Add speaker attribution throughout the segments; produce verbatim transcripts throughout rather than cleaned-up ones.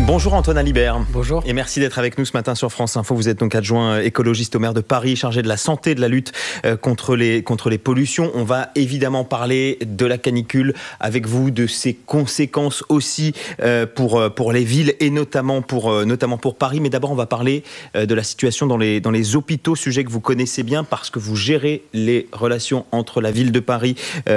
Speaker 1: Bonjour Antoine Alibert.
Speaker 2: Bonjour.
Speaker 1: Et merci d'être avec nous ce matin sur France Info. Vous êtes donc adjoint écologiste au maire de Paris, chargé de la santé, de la lutte contre les, contre les pollutions. On va évidemment parler de la canicule avec vous, de ses conséquences aussi pour, pour les villes et notamment pour, notamment pour Paris. Mais d'abord, on va parler de la situation dans les, dans les hôpitaux, sujet que vous connaissez bien parce que vous gérez les relations entre la ville de Paris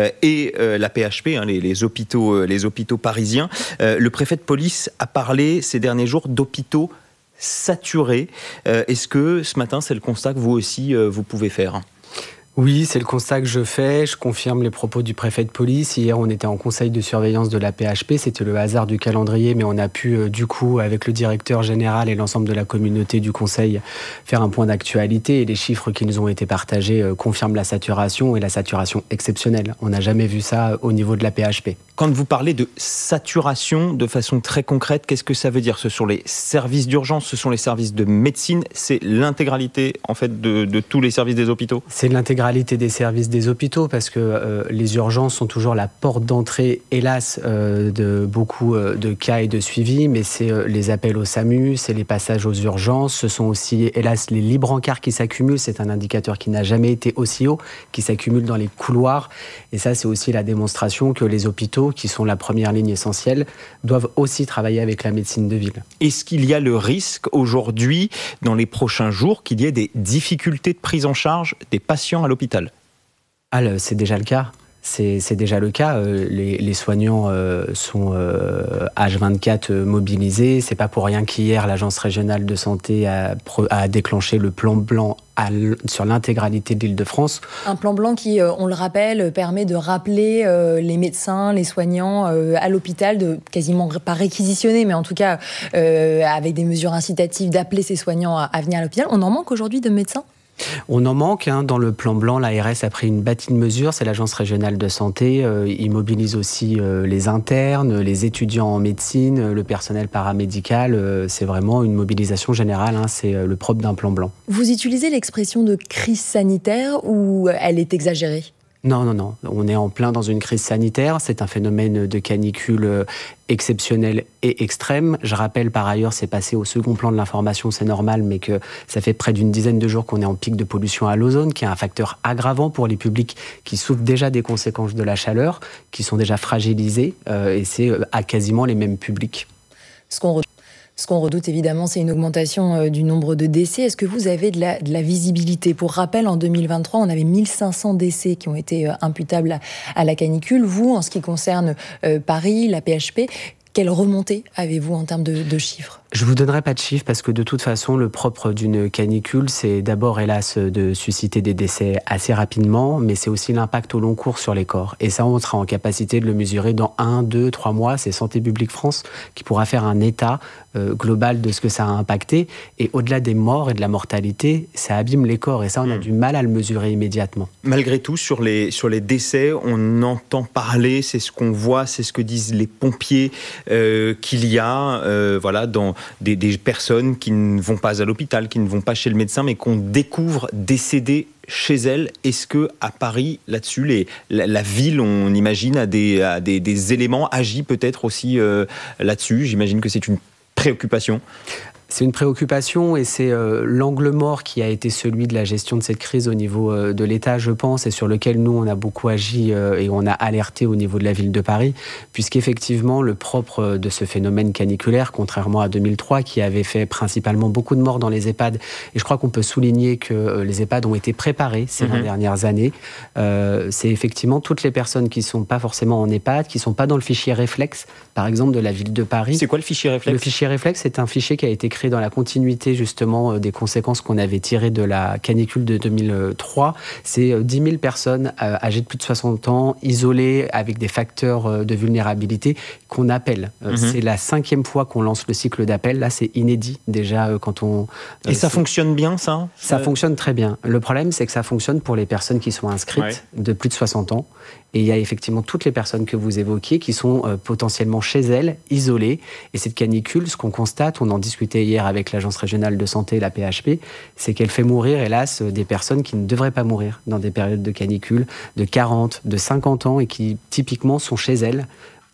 Speaker 1: et la P H P, hein, les, les, hôpitaux, les hôpitaux parisiens. Le préfet de police a parlé ces derniers jours d'hôpitaux saturés. Euh, est-ce que ce matin, c'est le constat que vous aussi, euh, vous pouvez faire ?
Speaker 2: Oui, c'est le constat que je fais. Je confirme les propos du préfet de police. Hier, on était en conseil de surveillance de la P H P. C'était le hasard du calendrier, mais on a pu, euh, du coup, avec le directeur général et l'ensemble de la communauté du conseil, faire un point d'actualité. Et les chiffres qui nous ont été partagés euh, confirment la saturation et la saturation exceptionnelle. On n'a jamais vu ça au niveau de la P H P.
Speaker 1: Quand vous parlez de saturation de façon très concrète, qu'est-ce que ça veut dire ? Ce sont les services d'urgence, ce sont les services de médecine, c'est l'intégralité en fait de, de tous les services des hôpitaux ?
Speaker 2: C'est l'intégralité des services des hôpitaux parce que euh, les urgences sont toujours la porte d'entrée, hélas, euh, de beaucoup euh, de cas et de suivi, mais c'est euh, les appels au SAMU, c'est les passages aux urgences, ce sont aussi, hélas, les libres encarts qui s'accumulent, c'est un indicateur qui n'a jamais été aussi haut, qui s'accumule dans les couloirs, et ça c'est aussi la démonstration que les hôpitaux, qui sont la première ligne essentielle, doivent aussi travailler avec la médecine de ville.
Speaker 1: Est-ce qu'il y a le risque aujourd'hui, dans les prochains jours, qu'il y ait des difficultés de prise en charge des patients à l'hôpital ?
Speaker 2: Ah, c'est déjà le cas. C'est, c'est déjà le cas. Euh, les, les soignants euh, sont euh, H vingt-quatre euh, mobilisés. C'est pas pour rien qu'hier, l'Agence régionale de santé a, a déclenché le plan blanc à l- sur l'intégralité de l'Île-de-France.
Speaker 3: Un plan blanc qui, euh, on le rappelle, permet de rappeler euh, les médecins, les soignants euh, à l'hôpital, de quasiment pas réquisitionner, mais en tout cas euh, avec des mesures incitatives, d'appeler ces soignants à, à venir à l'hôpital. On en manque aujourd'hui de médecins ?
Speaker 2: On en manque. Hein. Dans le plan blanc, l'A R S a pris une bâtie de mesures. C'est l'Agence régionale de santé. Euh, il mobilise aussi euh, les internes, les étudiants en médecine, euh, le personnel paramédical. Euh, c'est vraiment une mobilisation générale. Hein. C'est euh, le propre d'un plan blanc.
Speaker 3: Vous utilisez l'expression de crise sanitaire ou elle est exagérée ?
Speaker 2: Non, non, non. On est en plein dans une crise sanitaire. C'est un phénomène de canicule exceptionnel et extrême. Je rappelle par ailleurs, c'est passé au second plan de l'information, c'est normal, mais que ça fait près d'une dizaine de jours qu'on est en pic de pollution à l'ozone, qui est un facteur aggravant pour les publics qui souffrent déjà des conséquences de la chaleur, qui sont déjà fragilisés, euh, et c'est à quasiment les mêmes publics.
Speaker 3: Ce qu'on Ce qu'on redoute évidemment, c'est une augmentation euh, du nombre de décès. Est-ce que vous avez de la, de la visibilité ? Pour rappel, en deux mille vingt-trois, on avait mille cinq cents décès qui ont été euh, imputables à, à la canicule. Vous, en ce qui concerne euh, Paris, la P H P, quelle remontée avez-vous en termes de, de chiffres ?
Speaker 2: Je ne vous donnerai pas de chiffres parce que de toute façon, le propre d'une canicule, c'est d'abord, hélas, de susciter des décès assez rapidement, mais c'est aussi l'impact au long cours sur les corps. Et ça, on sera en capacité de le mesurer dans un, deux, trois mois. C'est Santé publique France qui pourra faire un état euh, global de ce que ça a impacté. Et au-delà des morts et de la mortalité, ça abîme les corps. Et ça, on a mmh. du mal à le mesurer immédiatement.
Speaker 1: Malgré tout, sur les, sur les décès, on entend parler, c'est ce qu'on voit, c'est ce que disent les pompiers, euh, qu'il y a euh, voilà, dans... Des, des personnes qui ne vont pas à l'hôpital, qui ne vont pas chez le médecin, mais qu'on découvre décédées chez elles. Est-ce que à Paris, là-dessus, les, la, la ville, on imagine, a des, a des, des éléments, agit peut-être aussi euh, là-dessus ? J'imagine que c'est une préoccupation.
Speaker 2: C'est une préoccupation et c'est euh, l'angle mort qui a été celui de la gestion de cette crise au niveau euh, de l'État, je pense, et sur lequel nous, on a beaucoup agi euh, et on a alerté au niveau de la ville de Paris, puisqu'effectivement, le propre de ce phénomène caniculaire, contrairement à deux mille trois, qui avait fait principalement beaucoup de morts dans les EHPAD, et je crois qu'on peut souligner que euh, les EHPAD ont été préparés ces vingt mmh. dernières années, euh, c'est effectivement toutes les personnes qui ne sont pas forcément en EHPAD, qui ne sont pas dans le fichier réflexe, par exemple, de la ville de Paris.
Speaker 1: C'est quoi le fichier réflexe ?
Speaker 2: Le fichier réflexe, c'est un fichier qui a été créé dans la continuité justement des conséquences qu'on avait tirées de la canicule de deux mille trois. C'est dix mille personnes âgées de plus de soixante ans, isolées avec des facteurs de vulnérabilité qu'on appelle. Mm-hmm. C'est la cinquième fois qu'on lance le cycle d'appel. Là, c'est inédit déjà quand on...
Speaker 1: Et ça fonctionne bien, ça ?
Speaker 2: Ça fonctionne très bien. Le problème, c'est que ça fonctionne pour les personnes qui sont inscrites ouais. de plus de soixante ans. Et il y a effectivement toutes les personnes que vous évoquiez qui sont euh, potentiellement chez elles, isolées. Et cette canicule, ce qu'on constate, on en discutait hier avec l'Agence régionale de santé, la P H P, c'est qu'elle fait mourir, hélas, des personnes qui ne devraient pas mourir dans des périodes de canicule de quarante, de cinquante ans et qui, typiquement, sont chez elles,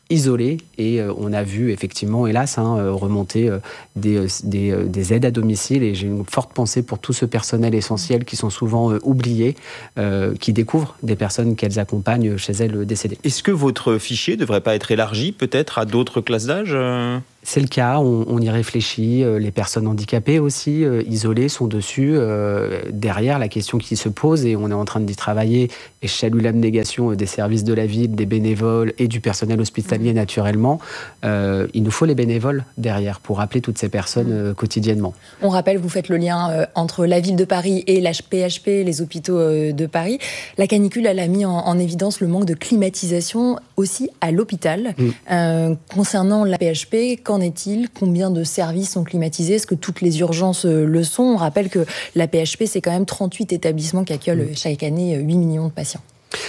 Speaker 2: isolés et euh, on a vu effectivement, hélas, hein, remonter euh, des, des, euh, des aides à domicile et j'ai une forte pensée pour tout ce personnel essentiel qui sont souvent euh, oubliés, euh, qui découvrent des personnes qu'elles accompagnent chez elles décédées.
Speaker 1: Est-ce que votre fichier ne devrait pas être élargi peut-être à d'autres classes d'âge ?
Speaker 2: C'est le cas, on, on y réfléchit. Les personnes handicapées aussi, euh, isolées, sont dessus. Euh, derrière, la question qui se pose, et on est en train d'y travailler, et je salue l'abnégation des services de la ville, des bénévoles et du personnel hospitalier naturellement, euh, il nous faut les bénévoles derrière pour appeler toutes ces personnes euh, quotidiennement.
Speaker 3: On rappelle, vous faites le lien euh, entre la ville de Paris et la P H P, les hôpitaux euh, de Paris. La canicule, elle a mis en, en évidence le manque de climatisation aussi à l'hôpital. Mmh. Euh, concernant la P H P, qu'en est-il ? Combien de services sont climatisés ? Est-ce que toutes les urgences le sont ? On rappelle que la P H P, c'est quand même trente-huit établissements qui accueillent mmh. chaque année huit millions de patients.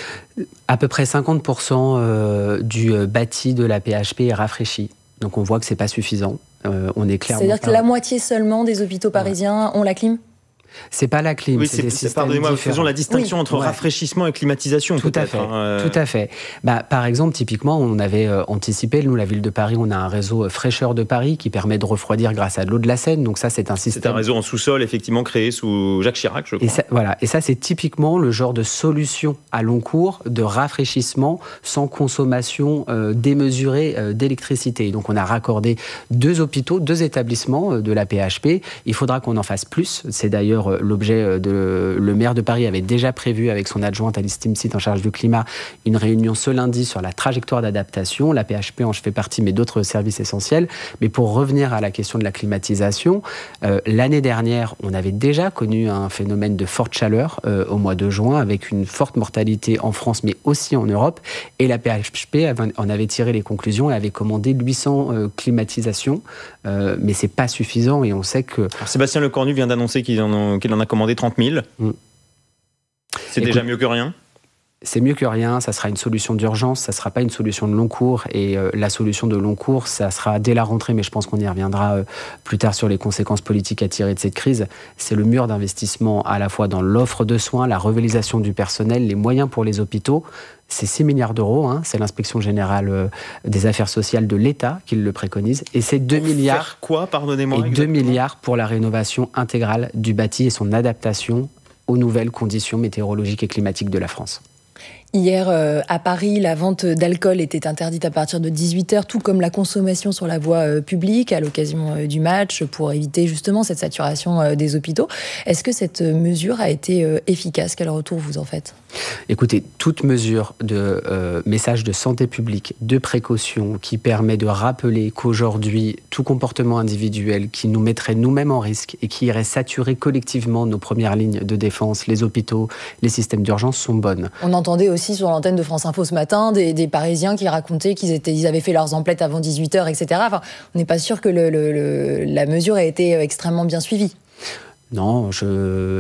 Speaker 2: À peu près cinquante pour cent du bâti de la P H P est rafraîchi. Donc on voit que ce n'est pas suffisant. Euh, on est clairement
Speaker 3: C'est-à-dire
Speaker 2: pas...
Speaker 3: que la moitié seulement des hôpitaux parisiens ouais. ont la clim ?
Speaker 2: C'est pas la clim,
Speaker 1: oui,
Speaker 2: c'est,
Speaker 1: c'est
Speaker 2: des
Speaker 1: c'est,
Speaker 2: systèmes
Speaker 1: pardonnez-moi,
Speaker 2: différents.
Speaker 1: faisons la distinction oui. entre ouais. rafraîchissement et climatisation.
Speaker 2: Tout à fait,
Speaker 1: hein.
Speaker 2: tout à fait. Bah, par exemple, typiquement, on avait euh, anticipé, nous, la ville de Paris, on a un réseau fraîcheur de Paris qui permet de refroidir grâce à de l'eau de la Seine. Donc ça, c'est un système.
Speaker 1: C'est un réseau en sous-sol, effectivement, créé sous Jacques Chirac, je crois.
Speaker 2: Et ça, voilà. Et ça, c'est typiquement le genre de solution à long cours de rafraîchissement sans consommation euh, démesurée euh, d'électricité. Et donc, on a raccordé deux hôpitaux, deux établissements euh, de la P H P. Il faudra qu'on en fasse plus. C'est d'ailleurs euh, l'objet euh, De, le maire de Paris avait déjà prévu avec son adjointe Alice Timsit en charge du climat une réunion ce lundi sur la trajectoire d'adaptation. La P H P en fait partie, mais d'autres services essentiels. Mais pour revenir à la question de la climatisation, euh, l'année dernière, on avait déjà connu un phénomène de forte chaleur euh, au mois de juin avec une forte mortalité en France, mais aussi en Europe. Et la P H P avait, en avait tiré les conclusions et avait commandé huit cents euh, climatisations. Euh, mais c'est pas suffisant et on sait que...
Speaker 1: Alors, Sébastien Lecornu vient d'annoncer qu'il en, a, qu'il en a commandé trente mille. Mmh. C'est Écoute, déjà mieux que rien ?
Speaker 2: C'est mieux que rien, ça sera une solution d'urgence, ça ne sera pas une solution de long cours. Et euh, la solution de long cours, ça sera dès la rentrée, mais je pense qu'on y reviendra euh, plus tard sur les conséquences politiques à tirer de cette crise. C'est le mur d'investissement à la fois dans l'offre de soins, la revalidation du personnel, les moyens pour les hôpitaux. C'est six milliards d'euros, hein, c'est l'inspection générale euh, des affaires sociales de l'État qui le préconise. Et c'est deux milliards.
Speaker 1: Faire quoi, pardonnez-moi ?
Speaker 2: Et deux milliards pour la rénovation intégrale du bâti et son adaptation aux nouvelles conditions météorologiques et climatiques de la France.
Speaker 3: Hier, euh, à Paris, la vente d'alcool était interdite à partir de dix-huit heures, tout comme la consommation sur la voie euh, publique à l'occasion euh, du match pour éviter justement cette saturation euh, des hôpitaux. Est-ce que cette mesure a été euh, efficace ? Quel retour vous en faites ?
Speaker 2: Écoutez, toute mesure de euh, message de santé publique, de précaution, qui permet de rappeler qu'aujourd'hui, tout comportement individuel qui nous mettrait nous-mêmes en risque et qui irait saturer collectivement nos premières lignes de défense, les hôpitaux, les systèmes d'urgence, sont bonnes.
Speaker 3: On entendait aussi sur l'antenne de France Info ce matin des, des Parisiens qui racontaient qu'ils étaient, ils avaient fait leurs emplettes avant dix-huit heures, et cetera. Enfin, on n'est pas sûr que le, le, le, la mesure ait été extrêmement bien suivie.
Speaker 2: Non, je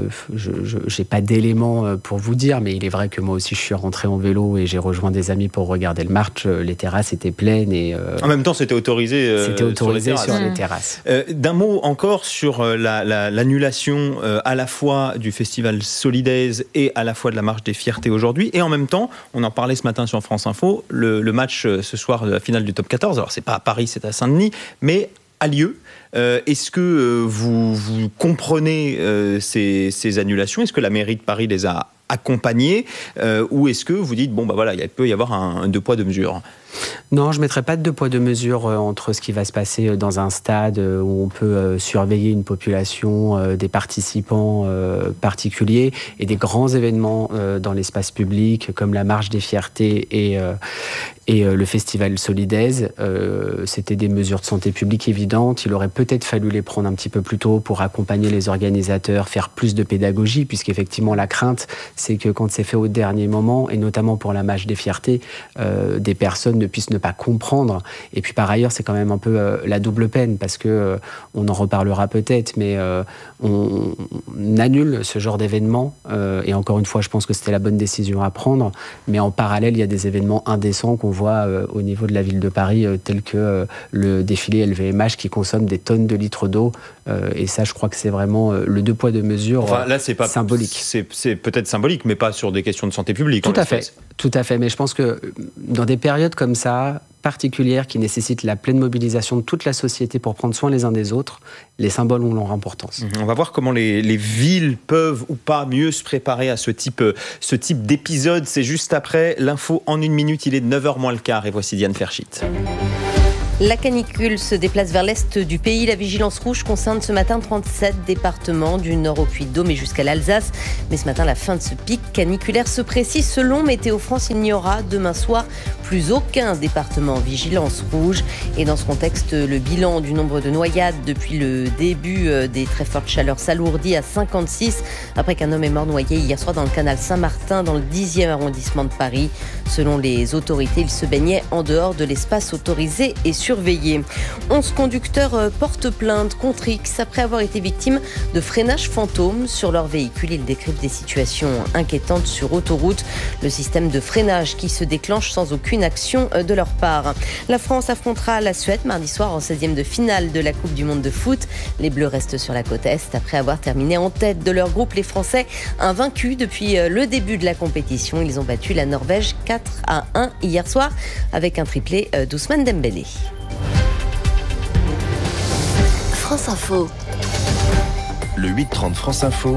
Speaker 2: n'ai pas d'éléments pour vous dire, mais il est vrai que moi aussi je suis rentré en vélo et j'ai rejoint des amis pour regarder le match. Les terrasses étaient pleines et... Euh,
Speaker 1: en même temps, c'était autorisé, euh,
Speaker 2: c'était autorisé
Speaker 1: sur les terrasses.
Speaker 2: Sur les terrasses.
Speaker 1: Euh, d'un mot encore sur la, la, l'annulation euh, à la fois du festival Solidaise et à la fois de la Marche des Fiertés aujourd'hui. Et en même temps, on en parlait ce matin sur France Info, le, le match ce soir de la finale du Top quatorze, alors c'est pas à Paris, c'est à Saint-Denis, mais a lieu. Euh, est-ce que euh, vous, vous comprenez euh, ces, ces annulations ? Est-ce que la mairie de Paris les a accompagnées euh, ou est-ce que vous dites, bon, bah voilà, il peut y avoir un, un deux poids, deux mesures ?
Speaker 2: Non, je ne mettrai pas de deux poids, deux mesures entre ce qui va se passer dans un stade où on peut surveiller une population, des participants particuliers et des grands événements dans l'espace public comme la Marche des Fiertés et, et le Festival Solidaise. C'était des mesures de santé publique évidentes. Il aurait peut-être fallu les prendre un petit peu plus tôt pour accompagner les organisateurs, faire plus de pédagogie, puisqu'effectivement la crainte, c'est que quand c'est fait au dernier moment, et notamment pour la Marche des Fiertés, euh, des personnes ne puissent ne pas comprendre. Et puis par ailleurs, c'est quand même un peu euh, la double peine, parce que euh, on en reparlera peut-être, mais euh, on, on annule ce genre d'événement. Euh, et encore une fois, je pense que c'était la bonne décision à prendre. Mais en parallèle, il y a des événements indécents qu'on voit euh, au niveau de la ville de Paris, euh, tels que euh, le défilé L V M H qui consomme des tonnes de litres d'eau. Euh, et ça, je crois que c'est vraiment euh, le deux poids, deux mesures enfin, là, c'est pas, symbolique.
Speaker 1: C'est, c'est peut-être symbolique, mais pas sur des questions de santé publique.
Speaker 2: Tout à fait. Tout à fait. Mais je pense que dans des périodes comme ça, particulière qui nécessite la pleine mobilisation de toute la société pour prendre soin les uns des autres, les symboles ont leur importance.
Speaker 1: On va voir comment les, les villes peuvent ou pas mieux se préparer à ce type, ce type d'épisode. C'est juste après l'info en une minute. Il est de neuf heures moins le quart et voici Diane Ferchit.
Speaker 4: La canicule se déplace vers l'est du pays. La vigilance rouge concerne ce matin trente-sept départements du nord au Puy-de-Dôme et jusqu'à l'Alsace. Mais ce matin, la fin de ce pic caniculaire se précise. Selon Météo France, il n'y aura demain soir plus aucun département en vigilance rouge. Et dans ce contexte, le bilan du nombre de noyades depuis le début des très fortes chaleurs s'alourdit à cinquante-six après qu'un homme est mort noyé hier soir dans le canal Saint-Martin dans le dixième arrondissement de Paris. Selon les autorités, il se baignait en dehors de l'espace autorisé et surveillé. onze conducteurs portent plainte contre X après avoir été victimes de freinage fantôme sur leur véhicule. Ils décrivent des situations inquiétantes sur autoroute. Le système de freinage qui se déclenche sans aucune action de leur part. La France affrontera la Suède mardi soir en seizième de finale de la Coupe du Monde de foot. Les Bleus restent sur la côte Est après avoir terminé en tête de leur groupe. Les Français, invaincus depuis le début de la compétition. Ils ont battu la Norvège quatre à un hier soir avec un triplé d'Ousmane Dembélé.
Speaker 5: France Info.
Speaker 6: Le huit trente France Info,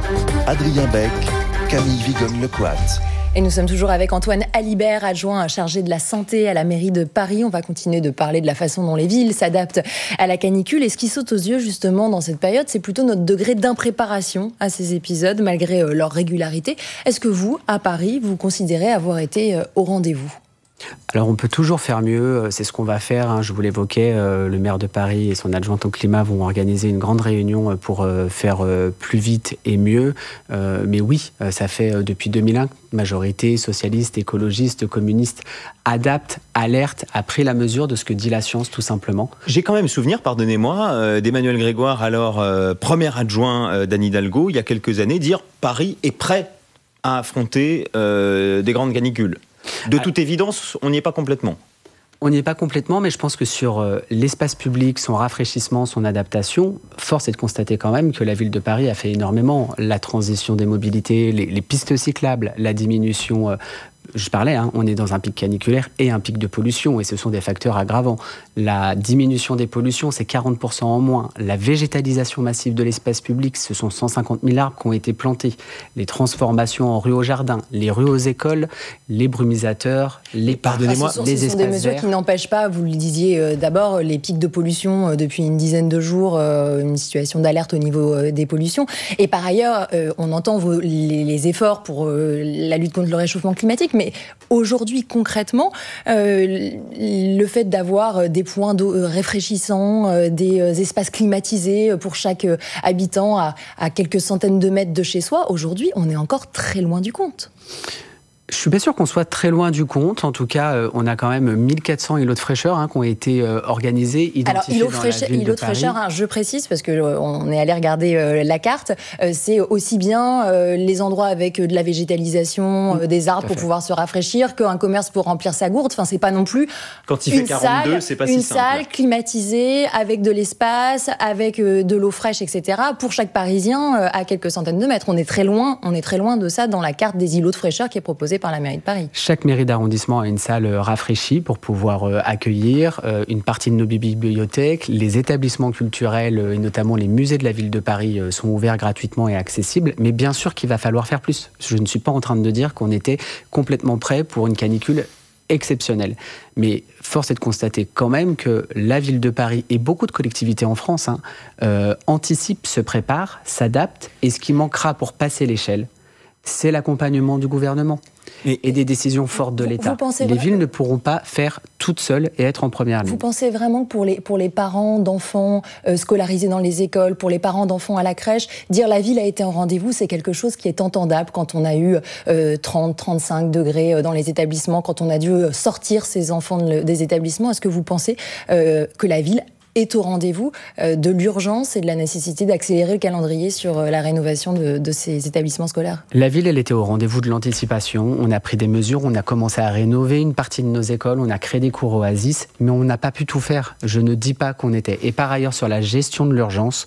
Speaker 6: Adrien Beck, Camille Vigogne-Lecoat.
Speaker 3: Et nous sommes toujours avec Antoine Alibert, adjoint chargé de la santé à la mairie de Paris. On va continuer de parler de la façon dont les villes s'adaptent à la canicule. Et ce qui saute aux yeux justement dans cette période, c'est plutôt notre degré d'impréparation à ces épisodes, malgré leur régularité. Est-ce que vous, à Paris, vous considérez avoir été au rendez-vous ?
Speaker 2: Alors on peut toujours faire mieux, c'est ce qu'on va faire, hein. Je vous l'évoquais, euh, le maire de Paris et son adjointe au climat vont organiser une grande réunion pour euh, faire euh, plus vite et mieux. Euh, mais oui, ça fait euh, depuis deux mille un, majorité socialiste, écologiste, communiste, adapte, alerte, a pris la mesure de ce que dit la science tout simplement.
Speaker 1: J'ai quand même souvenir, pardonnez-moi, euh, d'Emmanuel Grégoire, alors euh, premier adjoint euh, d'Anne Hidalgo, il y a quelques années, dire Paris est prêt à affronter euh, des grandes canicules. De toute évidence, on n'y est pas complètement.
Speaker 2: On n'y est pas complètement, mais je pense que sur euh, l'espace public, son rafraîchissement, son adaptation, force est de constater quand même que la ville de Paris a fait énormément. La transition des mobilités, les, les pistes cyclables, la diminution... Euh, Je parlais, hein, on est dans un pic caniculaire et un pic de pollution, et ce sont des facteurs aggravants. La diminution des pollutions, c'est quarante pour cent en moins. La végétalisation massive de l'espace public, ce sont cent cinquante mille arbres qui ont été plantés. Les transformations en rues aux jardins, les rues aux écoles, les brumisateurs, les
Speaker 1: pardonnez-moi,
Speaker 3: enfin, ce sont,
Speaker 2: les
Speaker 3: ce sont
Speaker 2: espaces
Speaker 3: des mesures
Speaker 2: verts.
Speaker 3: qui n'empêchent pas, vous le disiez euh, d'abord, les pics de pollution euh, depuis une dizaine de jours, euh, une situation d'alerte au niveau euh, des pollutions. Et par ailleurs, euh, on entend vos, les, les efforts pour euh, la lutte contre le réchauffement climatique, mais aujourd'hui, concrètement, euh, le fait d'avoir des points d'eau rafraîchissants, des espaces climatisés pour chaque habitant à, à quelques centaines de mètres de chez soi, aujourd'hui, on est encore très loin du compte.
Speaker 2: Je suis pas sûr qu'on soit très loin du compte. En tout cas, euh, on a quand même mille quatre cents îlots de fraîcheur hein, qui ont été euh, organisés, identifiés
Speaker 3: Alors,
Speaker 2: dans
Speaker 3: fraîche,
Speaker 2: la ville
Speaker 3: îlots
Speaker 2: de
Speaker 3: de
Speaker 2: Paris.
Speaker 3: fraîcheur, hein, je précise, parce qu'on euh, est allé regarder euh, la carte, euh, c'est aussi bien euh, les endroits avec euh, de la végétalisation, euh, des arbres pour pouvoir se rafraîchir, qu'un commerce pour remplir sa gourde. Enfin, c'est pas non plus
Speaker 1: Quand il
Speaker 3: une
Speaker 1: fait quarante-deux,
Speaker 3: salle,
Speaker 1: c'est pas
Speaker 3: une
Speaker 1: si simple.
Speaker 3: salle climatisée, avec de l'espace, avec euh, de l'eau fraîche, et cetera, pour chaque Parisien euh, à quelques centaines de mètres. On est très loin, on est très loin de ça dans la carte des îlots de fraîcheur qui est proposée par la mairie de Paris.
Speaker 2: Chaque mairie d'arrondissement a une salle rafraîchie pour pouvoir euh, accueillir euh, une partie de nos bibliothèques. Les établissements culturels euh, et notamment les musées de la ville de Paris euh, sont ouverts gratuitement et accessibles. Mais bien sûr qu'il va falloir faire plus. Je ne suis pas en train de dire qu'on était complètement prêt pour une canicule exceptionnelle. Mais force est de constater quand même que la ville de Paris et beaucoup de collectivités en France hein, euh, anticipent, se préparent, s'adaptent. Et ce qui manquera pour passer l'échelle, c'est l'accompagnement du gouvernement. Et des décisions fortes de
Speaker 3: vous,
Speaker 2: l'État.
Speaker 3: Vous
Speaker 2: les
Speaker 3: vrai...
Speaker 2: villes ne pourront pas faire toutes seules et être en première ligne.
Speaker 3: Vous pensez vraiment que pour les, pour les parents d'enfants euh, scolarisés dans les écoles, pour les parents d'enfants à la crèche, dire la ville a été en rendez-vous, c'est quelque chose qui est entendable quand on a eu euh, trente, trente-cinq degrés dans les établissements, quand on a dû sortir ces enfants de, des établissements. Est-ce que vous pensez euh, que la ville est au rendez-vous euh, de l'urgence et de la nécessité d'accélérer le calendrier sur euh, la rénovation de, de ces établissements scolaires?
Speaker 2: La ville, elle était au rendez-vous de l'anticipation. On a pris des mesures, on a commencé à rénover une partie de nos écoles, on a créé des cours Oasis, mais on n'a pas pu tout faire. Je ne dis pas qu'on était. Et par ailleurs, sur la gestion de l'urgence,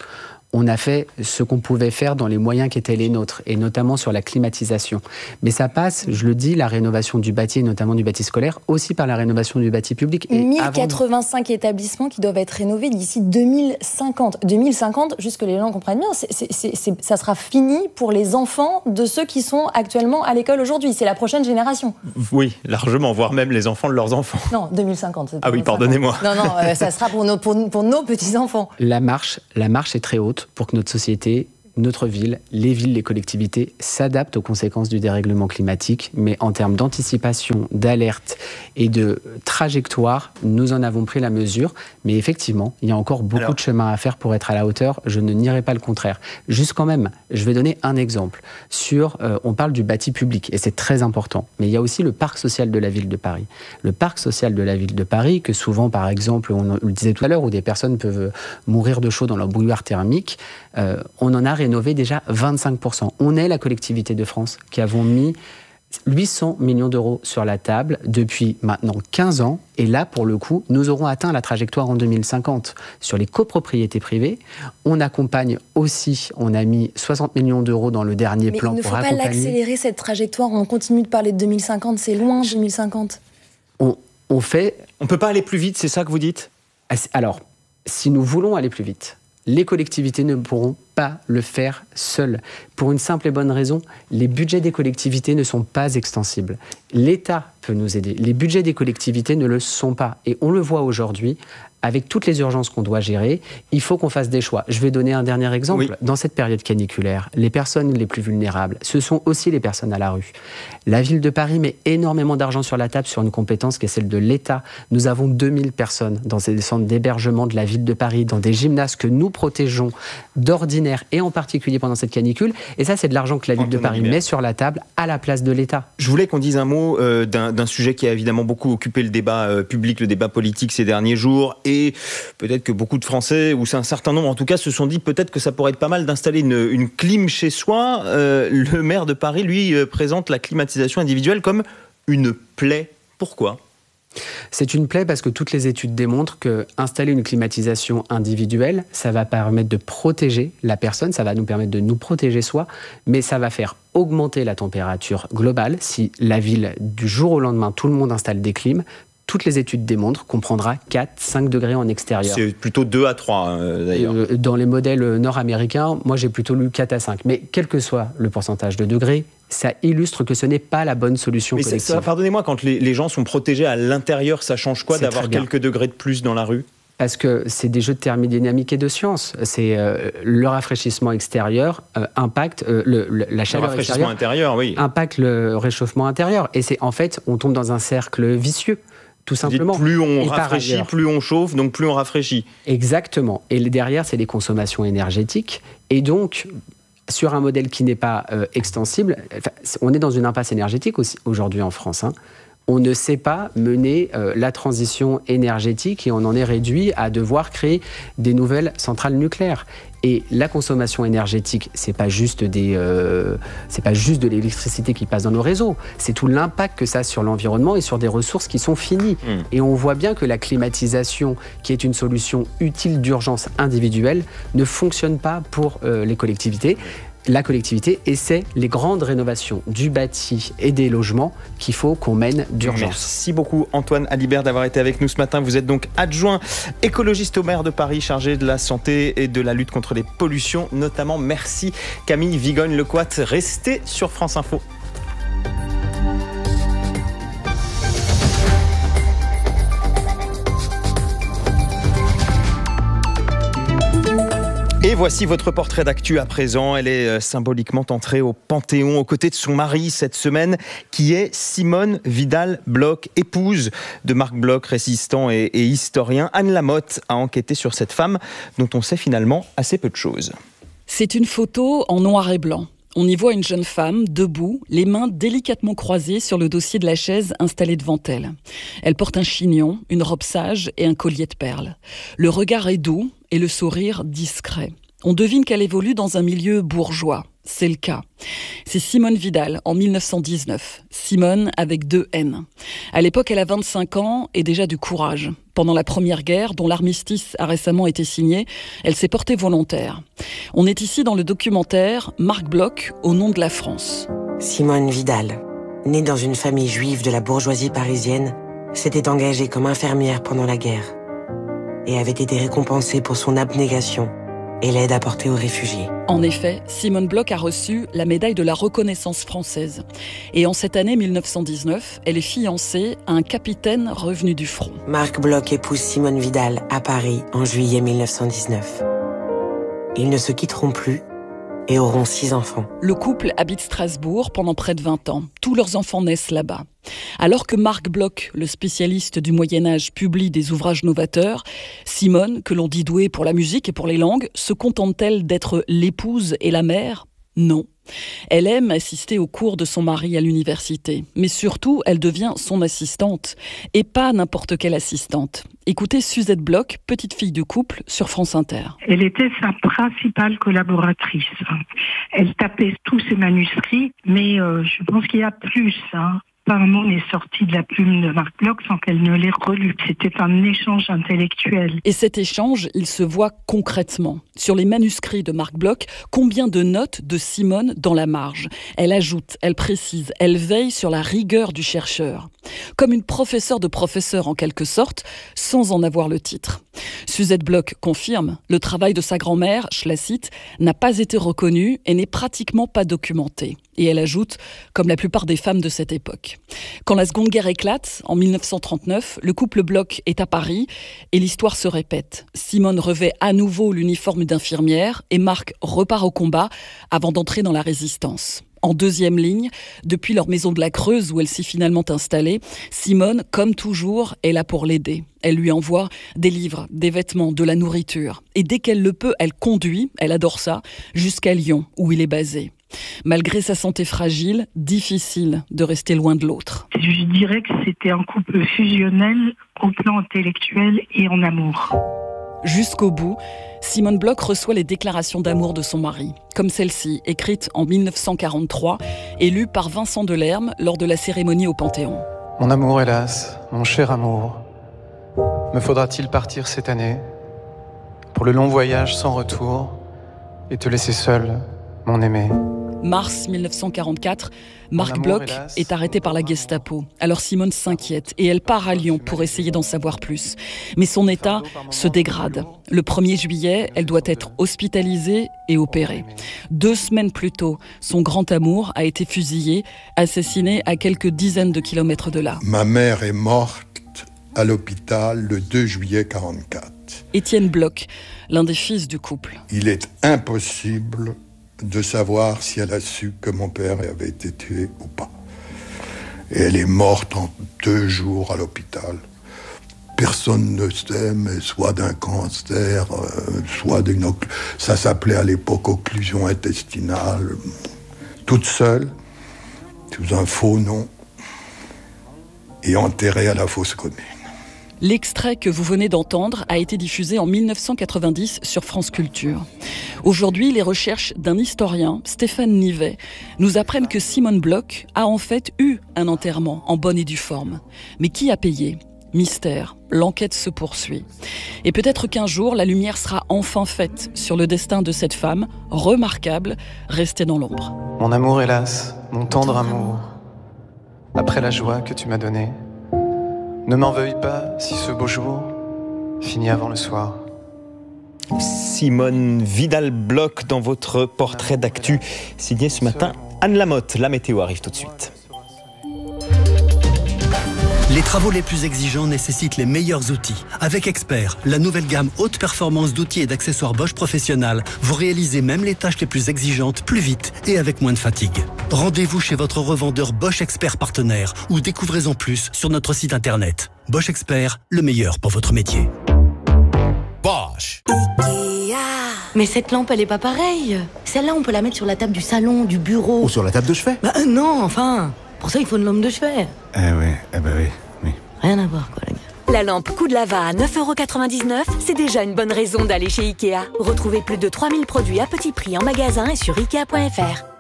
Speaker 2: on a fait ce qu'on pouvait faire dans les moyens qui étaient les nôtres, et notamment sur la climatisation. Mais ça passe, je le dis, la rénovation du bâti, et notamment du bâti scolaire, aussi par la rénovation du bâti public. Et
Speaker 3: mille quatre-vingt-cinq avant... établissements qui doivent être rénovés d'ici deux mille cinquante. deux mille cinquante, juste que les gens comprennent bien, c'est, c'est, c'est, c'est, ça sera fini pour les enfants de ceux qui sont actuellement à l'école aujourd'hui. C'est la prochaine génération.
Speaker 1: Oui, largement, voire même les enfants de leurs enfants.
Speaker 3: Non, deux mille cinquante.
Speaker 1: Ah oui, pardonnez-moi.
Speaker 3: Non, non, euh, ça sera pour nos, pour, pour nos petits-enfants.
Speaker 2: La marche, la marche est très haute pour que notre société, notre ville, les villes, les collectivités s'adaptent aux conséquences du dérèglement climatique. Mais en termes d'anticipation, d'alerte et de trajectoire, nous en avons pris la mesure. Mais effectivement, il y a encore beaucoup Alors... de chemin à faire pour être à la hauteur. Je ne nierai pas le contraire. Juste quand même, je vais donner un exemple. Sur, euh, on parle du bâti public et c'est très important. Mais il y a aussi le parc social de la ville de Paris. Le parc social de la ville de Paris, que souvent, par exemple, on le disait tout à l'heure, où des personnes peuvent mourir de chaud dans leur bouilloire thermique, euh, on en a rénové déjà vingt-cinq pour cent. On est la collectivité de France qui avons mis huit cents millions d'euros sur la table depuis maintenant quinze ans. Et là, pour le coup, nous aurons atteint la trajectoire en deux mille cinquante. Sur les copropriétés privées, on accompagne aussi, on a mis soixante millions d'euros dans le dernier
Speaker 3: Mais
Speaker 2: plan pour accompagner...
Speaker 3: Mais il ne faut pas l'accélérer, cette trajectoire. On continue de parler de deux mille cinquante. C'est loin, deux mille cinquante.
Speaker 2: On, on fait...
Speaker 1: On ne peut pas aller plus vite, c'est ça que vous dites ?
Speaker 2: Alors, si nous voulons aller plus vite, les collectivités ne pourront pas le faire seules. Pour une simple et bonne raison, les budgets des collectivités ne sont pas extensibles. L'État peut nous aider. Les budgets des collectivités ne le sont pas. Et on le voit aujourd'hui, avec toutes les urgences qu'on doit gérer, il faut qu'on fasse des choix. Je vais donner un dernier exemple. Oui. Dans cette période caniculaire, les personnes les plus vulnérables, ce sont aussi les personnes à la rue. La ville de Paris met énormément d'argent sur la table sur une compétence qui est celle de l'État. Nous avons deux mille personnes dans ces centres d'hébergement de la ville de Paris, dans des gymnases que nous protégeons d'ordinaire et en particulier pendant cette canicule. Et ça, c'est de l'argent que la ville de Paris met sur la table à la place de l'État.
Speaker 1: Je voulais qu'on dise un mot euh, d'un, d'un sujet qui a évidemment beaucoup occupé le débat euh, public, le débat politique ces derniers jours. Et peut-être que beaucoup de Français, ou c'est un certain nombre en tout cas, se sont dit peut-être que ça pourrait être pas mal d'installer une, une clim chez soi. Euh, le maire de Paris, lui, euh, présente la climatisation individuelle comme une plaie. Pourquoi ?
Speaker 2: C'est une plaie parce que toutes les études démontrent qu'installer une climatisation individuelle, ça va permettre de protéger la personne, ça va nous permettre de nous protéger soi, mais ça va faire augmenter la température globale. Si la ville, du jour au lendemain, tout le monde installe des clims, toutes les études démontrent qu'on prendra quatre à cinq degrés en extérieur.
Speaker 1: C'est plutôt deux à trois, euh, d'ailleurs. Euh,
Speaker 2: dans les modèles nord-américains, moi j'ai plutôt lu quatre à cinq. Mais quel que soit le pourcentage de degrés, ça illustre que ce n'est pas la bonne solution
Speaker 1: Mais
Speaker 2: collective.
Speaker 1: Ça, pardonnez-moi, quand les, les gens sont protégés à l'intérieur, ça change quoi c'est d'avoir quelques degrés de plus dans la rue ?
Speaker 2: Parce que c'est des jeux de thermodynamique et de science. C'est euh, le rafraîchissement extérieur euh, impacte euh, le, le, la chaleur
Speaker 1: le rafraîchissement intérieur, oui.
Speaker 2: impacte le réchauffement intérieur. Et c'est en fait, on tombe dans un cercle vicieux. Tout simplement.
Speaker 1: Dites, plus on et rafraîchit, plus on chauffe, donc plus on rafraîchit.
Speaker 2: Exactement. Et derrière, c'est les consommations énergétiques. Et donc, sur un modèle qui n'est pas euh, extensible, on est dans une impasse énergétique aussi, aujourd'hui en France. Hein. On ne sait pas mener euh, la transition énergétique et on en est réduit à devoir créer des nouvelles centrales nucléaires. Et la consommation énergétique, c'est pas juste des, euh, c'est pas juste de l'électricité qui passe dans nos réseaux. C'est tout l'impact que ça a sur l'environnement et sur des ressources qui sont finies. Mmh. Et on voit bien que la climatisation, qui est une solution utile d'urgence individuelle, ne fonctionne pas pour euh, les collectivités. La collectivité, et c'est les grandes rénovations du bâti et des logements qu'il faut qu'on mène d'urgence.
Speaker 1: Merci beaucoup Antoine Alibert d'avoir été avec nous ce matin. Vous êtes donc adjoint écologiste au maire de Paris, chargé de la santé et de la lutte contre les pollutions notamment. Merci Camille Vigogne-Lecoat. Restez sur France Info. Et voici votre portrait d'actu à présent. Elle est symboliquement entrée au Panthéon aux côtés de son mari cette semaine, qui est Simone Vidal-Bloch, épouse de Marc Bloch, résistant et, et historien. Anne Lamotte a enquêté sur cette femme dont on sait finalement assez peu de choses.
Speaker 7: C'est une photo en noir et blanc. On y voit une jeune femme, debout, les mains délicatement croisées sur le dossier de la chaise installée devant elle. Elle porte un chignon, une robe sage et un collier de perles. Le regard est doux et le sourire discret. On devine qu'elle évolue dans un milieu bourgeois. C'est le cas. C'est Simone Vidal, en mille neuf cent dix-neuf. Simone avec deux N. À l'époque, elle a vingt-cinq ans et déjà du courage. Pendant la Première Guerre, dont l'armistice a récemment été signé, elle s'est portée volontaire. On est ici dans le documentaire Marc Bloch, au nom de la France.
Speaker 8: Simone Vidal, née dans une famille juive de la bourgeoisie parisienne, s'était engagée comme infirmière pendant la guerre et avait été récompensée pour son abnégation et l'aide apportée aux réfugiés.
Speaker 7: En effet, Simone Bloch a reçu la médaille de la reconnaissance française. Et en cette année mille neuf cent dix-neuf, elle est fiancée à un capitaine revenu du front.
Speaker 8: Marc Bloch épouse Simone Vidal à Paris en juillet mille neuf cent dix-neuf. Ils ne se quitteront plus et auront six enfants.
Speaker 7: Le couple habite Strasbourg pendant près de vingt ans. Tous leurs enfants naissent là-bas. Alors que Marc Bloch, le spécialiste du Moyen-Âge, publie des ouvrages novateurs, Simone, que l'on dit douée pour la musique et pour les langues, se contente-t-elle d'être l'épouse et la mère ? Non. Elle aime assister aux cours de son mari à l'université. Mais surtout, elle devient son assistante. Et pas n'importe quelle assistante. Écoutez Suzette Bloch, petite fille du couple, sur France Inter.
Speaker 9: Elle était sa principale collaboratrice. Elle tapait tous ses manuscrits, mais euh, je pense qu'il y a plus. Hein. Pas un mot n'est sorti de la plume de Marc Bloch sans qu'elle ne l'ait relu. C'était un échange intellectuel.
Speaker 7: Et cet échange, il se voit concrètement. Sur les manuscrits de Marc Bloch, combien de notes de Simone dans la marge ? Elle ajoute, elle précise, elle veille sur la rigueur du chercheur. Comme une professeure de professeur en quelque sorte, sans en avoir le titre. Suzette Bloch confirme, le travail de sa grand-mère, je la cite, n'a pas été reconnu et n'est pratiquement pas documenté. Et elle ajoute, comme la plupart des femmes de cette époque. Quand la Seconde Guerre éclate, en mille neuf cent trente-neuf, le couple Bloch est à Paris et l'histoire se répète. Simone revêt à nouveau l'uniforme d'infirmière et Marc repart au combat avant d'entrer dans la résistance. En deuxième ligne, depuis leur maison de la Creuse où elle s'est finalement installée, Simone, comme toujours, est là pour l'aider. Elle lui envoie des livres, des vêtements, de la nourriture. Et dès qu'elle le peut, elle conduit, elle adore ça, jusqu'à Lyon, où il est basé. Malgré sa santé fragile, difficile de rester loin de l'autre.
Speaker 9: Je dirais que c'était un couple fusionnel au plan intellectuel et en amour.
Speaker 7: Jusqu'au bout, Simone Bloch reçoit les déclarations d'amour de son mari, comme celle-ci, écrite en mille neuf cent quarante-trois et lue par Vincent Delerme lors de la cérémonie au Panthéon.
Speaker 10: Mon amour, hélas, mon cher amour, me faudra-t-il partir cette année pour le long voyage sans retour et te laisser seul, mon aimé ?
Speaker 7: Mars mille neuf cent quarante-quatre, Marc Bloch est arrêté par la Gestapo. Alors Simone s'inquiète et elle part à Lyon pour essayer d'en savoir plus. Mais son état se dégrade. Le premier juillet, elle doit être hospitalisée et opérée. Deux semaines plus tôt, son grand amour a été fusillé, assassiné à quelques dizaines de kilomètres de là.
Speaker 11: Ma mère est morte à l'hôpital le deux juillet quarante-quatre.
Speaker 7: Étienne Bloch, l'un des fils du couple.
Speaker 11: Il est impossible de savoir si elle a su que mon père avait été tué ou pas. Et elle est morte en deux jours à l'hôpital. Personne ne sait, mais soit d'un cancer, euh, soit d'une... Oc... Ça s'appelait à l'époque occlusion intestinale. Toute seule, sous un faux nom, et enterrée à la fosse commune.
Speaker 7: L'extrait que vous venez d'entendre a été diffusé en mille neuf cent quatre-vingt-dix sur France Culture. Aujourd'hui, les recherches d'un historien, Stéphane Nivet, nous apprennent que Simone Bloch a en fait eu un enterrement en bonne et due forme. Mais qui a payé ? Mystère, l'enquête se poursuit. Et peut-être qu'un jour, la lumière sera enfin faite sur le destin de cette femme, remarquable, restée dans l'ombre.
Speaker 10: Mon amour, hélas, mon tendre amour, après la joie que tu m'as donnée, ne m'en veuille pas si ce beau jour finit avant le soir.
Speaker 1: Simone Vidal-Bloch dans votre portrait d'actu, signé ce matin Anne Lamotte. La météo arrive tout de suite.
Speaker 12: Les travaux les plus exigeants nécessitent les meilleurs outils. Avec Expert, la nouvelle gamme haute performance d'outils et d'accessoires Bosch Professionnal, vous réalisez même les tâches les plus exigeantes plus vite et avec moins de fatigue. Rendez-vous chez votre revendeur Bosch Expert partenaire ou découvrez-en plus sur notre site internet. Bosch Expert, le meilleur pour votre métier.
Speaker 13: Bosch. Ikea. Mais cette lampe, elle est pas pareille. Celle-là, on peut la mettre sur la table du salon, du bureau.
Speaker 14: Ou sur la table de chevet.
Speaker 13: Bah euh, non, enfin. Pour ça, il faut une lampe de chevet.
Speaker 14: Eh oui, eh ben oui, oui.
Speaker 13: Rien à voir, quoi, les gars.
Speaker 14: La lampe coup de lava à neuf euros quatre-vingt-dix-neuf, c'est déjà une bonne raison d'aller chez Ikea. Retrouvez plus de trois mille produits à petit prix en magasin et sur ikea point f r.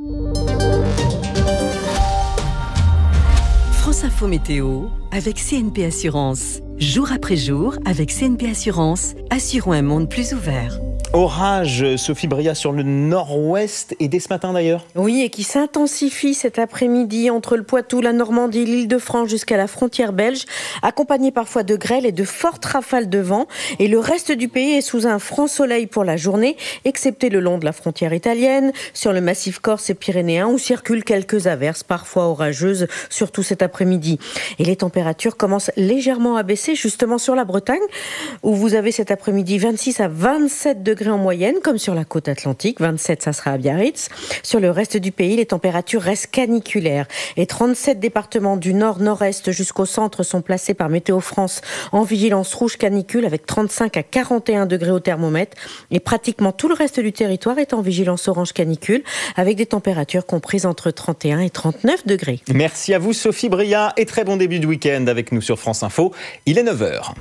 Speaker 15: France Info Météo avec C N P Assurance. Jour après jour, avec C N P Assurance, assurons un monde plus ouvert.
Speaker 1: Orage, Sophie Bria, sur le nord-ouest et dès ce matin d'ailleurs.
Speaker 16: Oui, et qui s'intensifie cet après-midi entre le Poitou, la Normandie, l'Île-de-France jusqu'à la frontière belge, accompagné parfois de grêle et de fortes rafales de vent. Et le reste du pays est sous un franc soleil pour la journée, excepté le long de la frontière italienne, sur le massif corse et pyrénéen, où circulent quelques averses, parfois orageuses, surtout cet après-midi. Et les températures commencent légèrement à baisser, justement sur la Bretagne, où vous avez cet après-midi vingt-six à vingt-sept degrés en moyenne, comme sur la côte atlantique. vingt-sept, ça sera à Biarritz. Sur le reste du pays, les températures restent caniculaires. Et trente-sept départements du nord, nord-est jusqu'au centre sont placés par Météo France en vigilance rouge canicule, avec trente-cinq à quarante et un degrés au thermomètre. Et pratiquement tout le reste du territoire est en vigilance orange canicule, avec des températures comprises entre trente et un et trente-neuf degrés.
Speaker 1: Merci à vous, Sophie Bria, et très bon début de week-end avec nous sur France Info. Il est neuf heures.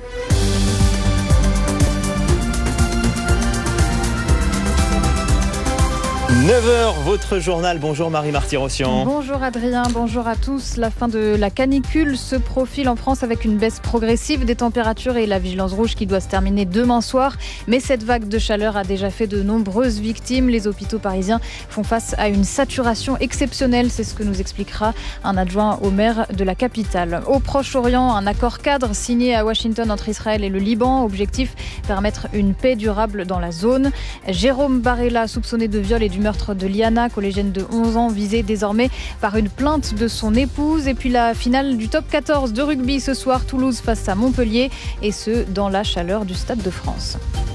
Speaker 1: neuf heures, votre journal. Bonjour Marie Marty-Rossian.
Speaker 17: Bonjour Adrien, bonjour à tous. La fin de la canicule se profile en France avec une baisse progressive des températures et la vigilance rouge qui doit se terminer demain soir. Mais cette vague de chaleur a déjà fait de nombreuses victimes. Les hôpitaux parisiens font face à une saturation exceptionnelle. C'est ce que nous expliquera un adjoint au maire de la capitale. Au Proche-Orient, un accord cadre signé à Washington entre Israël et le Liban. Objectif, permettre une paix durable dans la zone. Jérôme Barella, soupçonné de viol et du meurtre de Liana, collégienne de onze ans, visée désormais par une plainte de son épouse. Et puis la finale du top quatorze de rugby ce soir, Toulouse face à Montpellier, et ce dans la chaleur du Stade de France.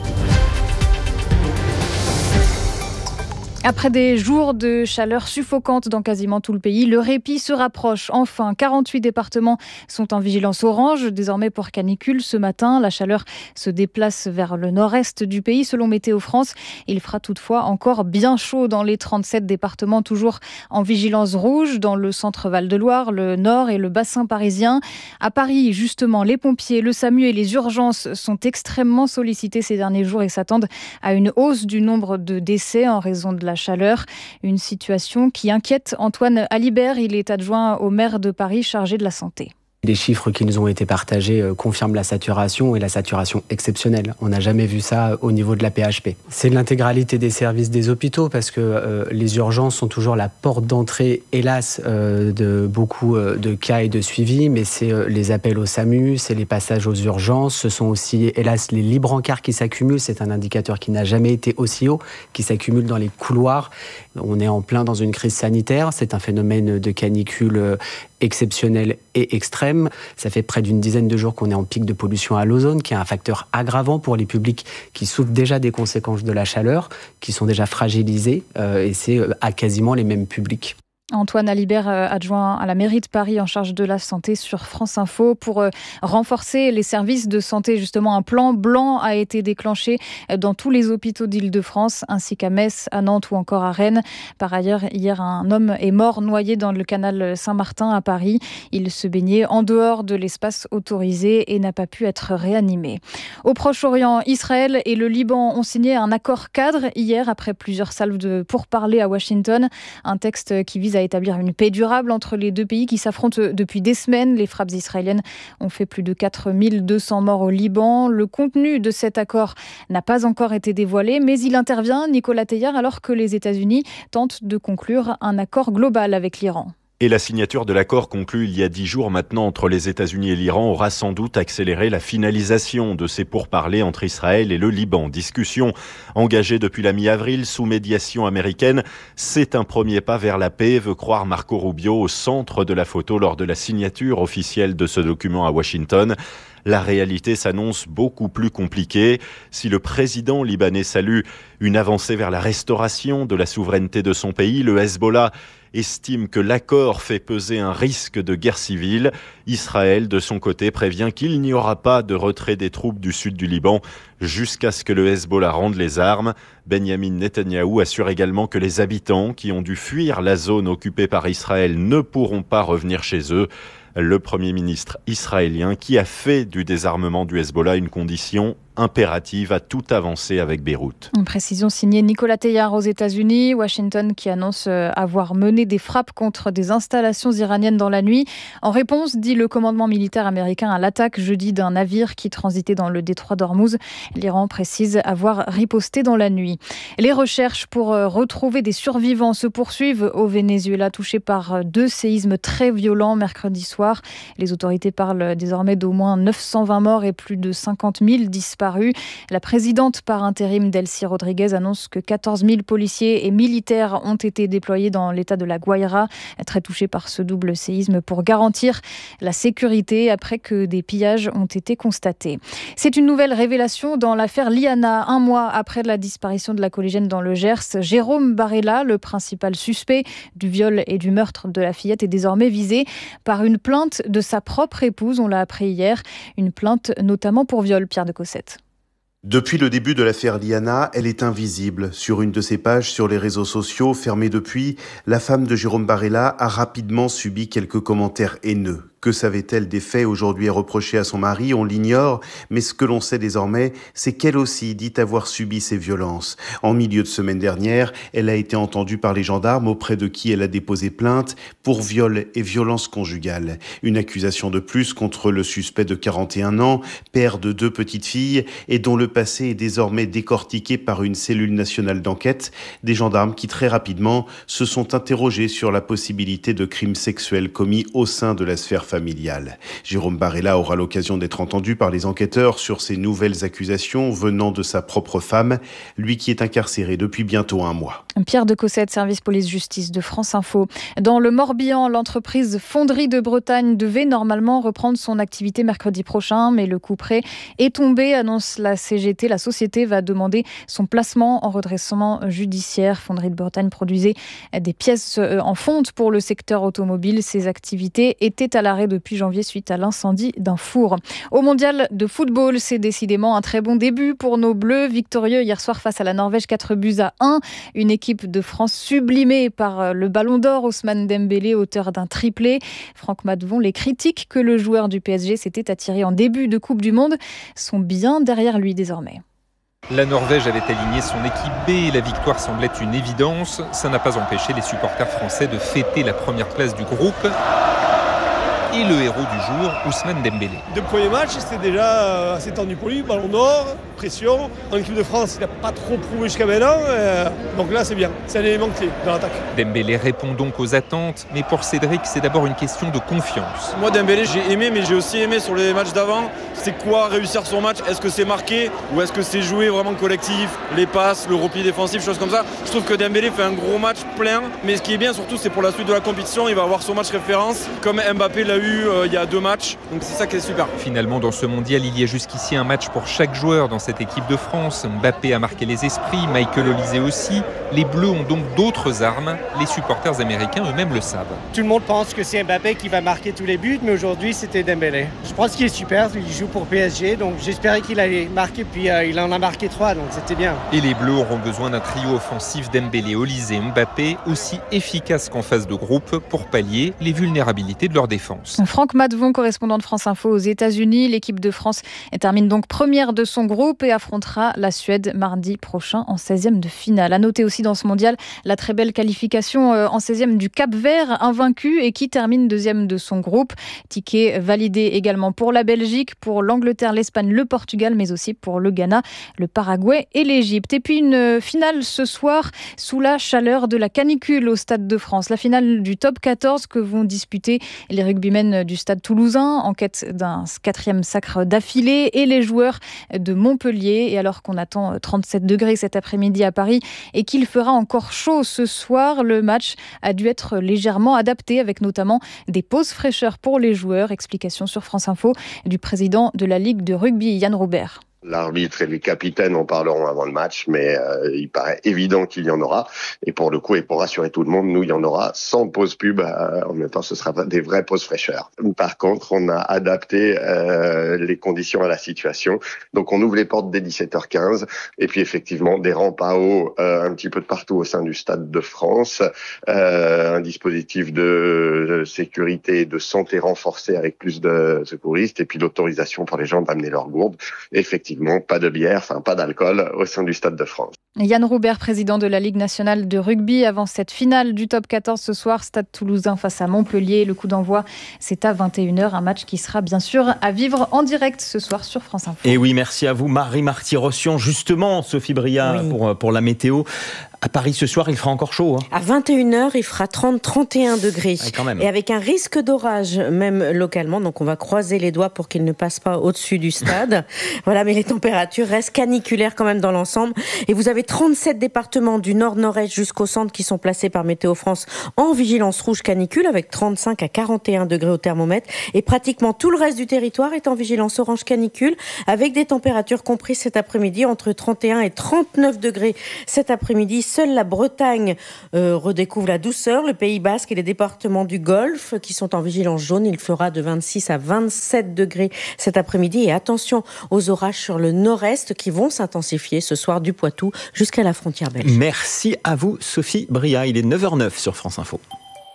Speaker 17: Après des jours de chaleur suffocante dans quasiment tout le pays, le répit se rapproche. Enfin, quarante-huit départements sont en vigilance orange, désormais pour canicule. Ce matin, la chaleur se déplace vers le nord-est du pays, selon Météo France. Il fera toutefois encore bien chaud dans les trente-sept départements, toujours en vigilance rouge, dans le centre Val-de-Loire, le nord et le bassin parisien. À Paris, justement, les pompiers, le SAMU et les urgences sont extrêmement sollicités ces derniers jours et s'attendent à une hausse du nombre de décès en raison de la chaleur. Une situation qui inquiète Antoine Alibert. Il est adjoint au maire de Paris chargé de la santé.
Speaker 2: Les chiffres qui nous ont été partagés euh, confirment la saturation et la saturation exceptionnelle. On n'a jamais vu ça au niveau de la P H P. C'est l'intégralité des services des hôpitaux parce que euh, les urgences sont toujours la porte d'entrée, hélas, euh, de beaucoup euh, de cas et de suivi, mais c'est euh, les appels au SAMU, c'est les passages aux urgences, ce sont aussi, hélas, les libres encarts qui s'accumulent. C'est un indicateur qui n'a jamais été aussi haut, qui s'accumule dans les couloirs. On est en plein dans une crise sanitaire. C'est un phénomène de canicule euh, exceptionnel et extrême. Ça fait près d'une dizaine de jours qu'on est en pic de pollution à l'ozone, qui est un facteur aggravant pour les publics qui souffrent déjà des conséquences de la chaleur, qui sont déjà fragilisés, euh, et c'est euh, à quasiment les mêmes publics.
Speaker 17: Antoine Alibert, adjoint à la mairie de Paris en charge de la santé sur France Info. Pour renforcer les services de santé, justement, un plan blanc a été déclenché dans tous les hôpitaux d'Île-de-France, ainsi qu'à Metz, à Nantes ou encore à Rennes. Par ailleurs, hier, un homme est mort noyé dans le canal Saint-Martin à Paris. Il se baignait en dehors de l'espace autorisé et n'a pas pu être réanimé. Au Proche-Orient, Israël et le Liban ont signé un accord cadre hier après plusieurs salves de pourparlers à Washington. Un texte qui vise à établir une paix durable entre les deux pays qui s'affrontent depuis des semaines. Les frappes israéliennes ont fait plus de quatre mille deux cents morts au Liban. Le contenu de cet accord n'a pas encore été dévoilé, mais il intervient, Nicolas Teillard, alors que les États-Unis tentent de conclure un accord global avec l'Iran.
Speaker 18: Et la signature de l'accord conclu il y a dix jours maintenant entre les États-Unis et l'Iran aura sans doute accéléré la finalisation de ces pourparlers entre Israël et le Liban. Discussion engagée depuis la mi-avril sous médiation américaine. C'est un premier pas vers la paix, veut croire Marco Rubio, au centre de la photo lors de la signature officielle de ce document à Washington. La réalité s'annonce beaucoup plus compliquée. Si le président libanais salue une avancée vers la restauration de la souveraineté de son pays, le Hezbollah estime que l'accord fait peser un risque de guerre civile. Israël, de son côté, prévient qu'il n'y aura pas de retrait des troupes du sud du Liban jusqu'à ce que le Hezbollah rende les armes. Benjamin Netanyahou assure également que les habitants qui ont dû fuir la zone occupée par Israël ne pourront pas revenir chez eux. le Premier ministre israélien qui a fait du désarmement du Hezbollah une condition impérative à toute avancée avec Beyrouth.
Speaker 17: Une précision signée Nicolas Teilhard aux États-Unis. Washington qui annonce avoir mené des frappes contre des installations iraniennes dans la nuit. En réponse, dit le commandement militaire américain à l'attaque jeudi d'un navire qui transitait dans le détroit d'Ormuz. L'Iran précise avoir riposté dans la nuit. Les recherches pour retrouver des survivants se poursuivent au Venezuela, touché par deux séismes très violents mercredi soir. Les autorités parlent désormais d'au moins neuf cent vingt morts et plus de cinquante mille disparus. La présidente par intérim Delcy Rodriguez annonce que quatorze mille policiers et militaires ont été déployés dans l'état de la Guaira, très touché par ce double séisme, pour garantir la sécurité après que des pillages ont été constatés. C'est une nouvelle révélation dans l'affaire Liana. Un mois après la disparition de la collégienne dans le Gers, Jérôme Barella, le principal suspect du viol et du meurtre de la fillette, est désormais visé par une plainte de sa propre épouse, on l'a appris hier, une plainte notamment pour viol, Pierre de Cossette.
Speaker 19: Depuis le début de l'affaire Liana, elle est invisible. Sur une de ses pages sur les réseaux sociaux, fermée depuis, la femme de Jérôme Barella a rapidement subi quelques commentaires haineux. Que savait-elle des faits aujourd'hui reprochés à son mari? On l'ignore, mais ce que l'on sait désormais, c'est qu'elle aussi dit avoir subi ces violences. En milieu de semaine dernière, elle a été entendue par les gendarmes auprès de qui elle a déposé plainte pour viol et violence conjugale. Une accusation de plus contre le suspect de quarante et un ans, père de deux petites filles et dont le passé est désormais décortiqué par une cellule nationale d'enquête. Des gendarmes qui très rapidement se sont interrogés sur la possibilité de crimes sexuels commis au sein de la sphère familiale. Familiale. Jérôme Barella aura l'occasion d'être entendu par les enquêteurs sur ces nouvelles accusations venant de sa propre femme, lui qui est incarcéré depuis bientôt un mois.
Speaker 17: Pierre de Cossette, service police-justice de France Info. Dans le Morbihan, l'entreprise Fonderie de Bretagne devait normalement reprendre son activité mercredi prochain, mais le couperet est tombé, annonce la C G T. La société va demander son placement en redressement judiciaire. Fonderie de Bretagne produisait des pièces en fonte pour le secteur automobile. Ses activités étaient à l'arrêt depuis janvier suite à l'incendie d'un four. Au mondial de football, c'est décidément un très bon début pour nos Bleus. Victorieux hier soir face à la Norvège, quatre buts à un. Une équipe de France sublimée par le Ballon d'Or, Ousmane Dembélé, auteur d'un triplé. Franck Maddevon, les critiques que le joueur du P S G s'était attiré en début de Coupe du Monde sont bien derrière lui désormais.
Speaker 20: La Norvège avait aligné son équipe B et la victoire semblait une évidence. Ça n'a pas empêché les supporters français de fêter la première place du groupe. Et le héros du jour, Ousmane Dembélé.
Speaker 21: Deux premiers matchs, c'était déjà assez tendu pour lui. Ballon d'or, pression. En équipe de France, il n'a pas trop prouvé jusqu'à maintenant. Euh, donc là, c'est bien. C'est un élément clé dans l'attaque.
Speaker 20: Dembélé répond donc aux attentes. Mais pour Cédric, c'est d'abord une question de confiance.
Speaker 22: Moi, Dembélé, j'ai aimé, mais j'ai aussi aimé sur les matchs d'avant. C'est quoi réussir son match? Est-ce que c'est marqué ou est-ce que c'est joué vraiment collectif? Les passes, le repli défensif, choses comme ça. Je trouve que Dembélé fait un gros match plein. Mais ce qui est bien surtout, c'est pour la suite de la compétition. Il va avoir son match référence, comme Mbappé l'a eu euh, il y a deux matchs. Donc c'est ça qui est super.
Speaker 20: Finalement, dans ce mondial, il y a jusqu'ici un match pour chaque joueur dans cette équipe de France. Mbappé a marqué les esprits, Michael Olise aussi. Les Bleus ont donc d'autres armes. Les supporters américains eux-mêmes le savent.
Speaker 23: Tout le monde pense que c'est Mbappé qui va marquer tous les buts, mais aujourd'hui c'était Dembélé. Je pense qu'il est super, il joue pour P S G, donc j'espérais qu'il allait marquer, puis euh, il en a marqué trois, donc c'était bien.
Speaker 20: Et les Bleus auront besoin d'un trio offensif Dembélé, Olise et Mbappé, aussi efficace qu'en phase de groupe pour pallier les vulnérabilités de leur défense.
Speaker 17: Franck Maddevon, correspondant de France Info aux États-Unis. L'équipe de France termine donc première de son groupe et affrontera la Suède mardi prochain en seizième de finale. À noter aussi dans ce mondial la très belle qualification en seizième du Cap-Vert, invaincu et qui termine deuxième de son groupe. Ticket validé également pour la Belgique, pour l'Angleterre, l'Espagne, le Portugal, mais aussi pour le Ghana, le Paraguay et l'Égypte. Et puis une finale ce soir sous la chaleur de la canicule au Stade de France. La finale du top quatorze que vont disputer les rugbymen du Stade toulousain en quête d'un quatrième sacre d'affilée et les joueurs de Montpellier. Et alors qu'on attend trente-sept degrés cet après-midi à Paris et qu'il fera encore chaud ce soir, le match a dû être légèrement adapté avec notamment des pauses fraîcheurs pour les joueurs. Explication sur France Info du président de la Ligue de rugby, Yann Robert.
Speaker 4: L'arbitre et les capitaines en parleront avant le match, mais euh, il paraît évident qu'il y en aura. Et pour le coup, et pour rassurer tout le monde, nous, il y en aura sans pause pub. Euh, en même temps, ce sera des vraies pauses fraîcheur. Par contre, on a adapté euh, les conditions à la situation. Donc, on ouvre les portes dès dix-sept heures quinze. Et puis, effectivement, des rampes à eau euh, un petit peu de partout au sein du Stade de France. Euh, un dispositif de sécurité et de santé renforcé avec plus de secouristes. Et puis, l'autorisation pour les gens d'amener leurs gourdes. Effectivement, pas de bière, enfin pas d'alcool au sein du Stade de France.
Speaker 17: Yann Roubert, président de la Ligue nationale de rugby, avant cette finale du top quatorze ce soir, Stade Toulousain face à Montpellier. Le coup d'envoi, c'est à vingt et une heures, un match qui sera bien sûr à vivre en direct ce soir sur France Info.
Speaker 1: Et oui, merci à vous Marie Marty-Rossian. Justement, Sophie Bria, oui. pour, pour la météo. À Paris ce soir, il fera encore chaud. Hein.
Speaker 16: À vingt et une heures, il fera trente à trente et un degrés.
Speaker 1: Ouais, quand même.
Speaker 16: Et avec un risque d'orage, même localement. Donc on va croiser les doigts pour qu'il ne passe pas au-dessus du stade. Voilà, mais les températures restent caniculaires quand même dans l'ensemble. Et vous avez trente-sept départements du nord-nord-est jusqu'au centre qui sont placés par Météo France en vigilance rouge canicule avec trente-cinq à quarante et un degrés au thermomètre. Et pratiquement tout le reste du territoire est en vigilance orange canicule avec des températures comprises cet après-midi entre trente et un et trente-neuf degrés cet après-midi. Seule la Bretagne euh, redécouvre la douceur, le Pays Basque et les départements du Golfe qui sont en vigilance jaune. Il fera de vingt-six à vingt-sept degrés cet après-midi. Et attention aux orages sur le nord-est qui vont s'intensifier ce soir du Poitou jusqu'à la frontière belge.
Speaker 1: Merci à vous Sophie Bria. Il est neuf heures neuf sur France Info.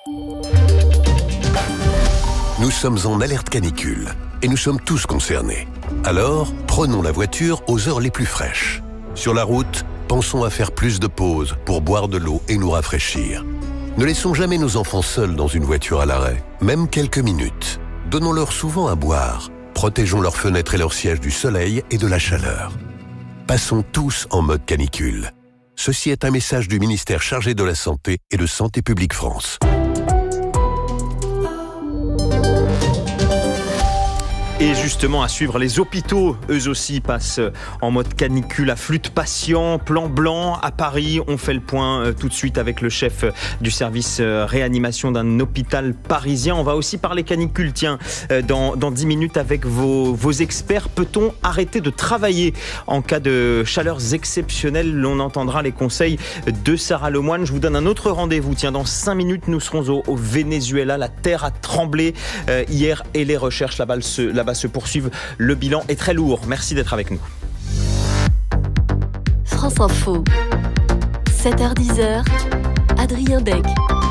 Speaker 5: Nous sommes en alerte canicule et nous sommes tous concernés. Alors, prenons la voiture aux heures les plus fraîches. Sur la route, pensons à faire plus de pauses pour boire de l'eau et nous rafraîchir. Ne laissons jamais nos enfants seuls dans une voiture à l'arrêt, même quelques minutes. Donnons-leur souvent à boire. Protégeons leurs fenêtres et leurs sièges du soleil et de la chaleur. Passons tous en mode canicule. Ceci est un message du ministère chargé de la Santé et de Santé publique France.
Speaker 1: Et justement, à suivre, les hôpitaux, eux aussi, passent en mode canicule, afflux de patients, plan blanc à Paris. On fait le point tout de suite avec le chef du service réanimation d'un hôpital parisien. On va aussi parler canicule, tiens, dans, dans dix minutes avec vos, vos experts. Peut-on arrêter de travailler en cas de chaleurs exceptionnelles? On entendra les conseils de Sarah Lemoine. Je vous donne un autre rendez-vous. Tiens, dans cinq minutes, nous serons au, au Venezuela. La terre a tremblé euh, hier et les recherches là-bas se, là-bas se poursuivent. Le bilan est très lourd. Merci d'être avec nous.
Speaker 6: France Info, sept heures dix, Adrien Deg.